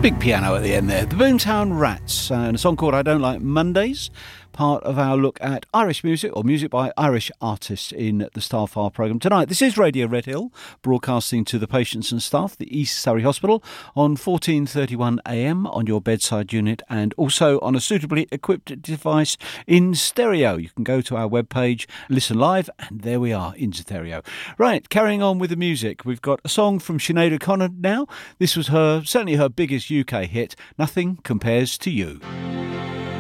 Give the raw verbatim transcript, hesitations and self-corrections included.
Big piano at the end there. The Boomtown Rats, uh, and a song called I Don't Like Mondays, part of our look at Irish music, or music by Irish artists in the Starfire programme tonight. This is Radio Redhill, broadcasting to the patients and staff, the East Surrey Hospital, on fourteen thirty-one A M on your bedside unit, and also on a suitably equipped device in stereo. You can go to our webpage, listen live, and there we are in stereo. Right, carrying on with the music, we've got a song from Sinead O'Connor now. This was her, certainly her biggest U K hit, Nothing Compares to You.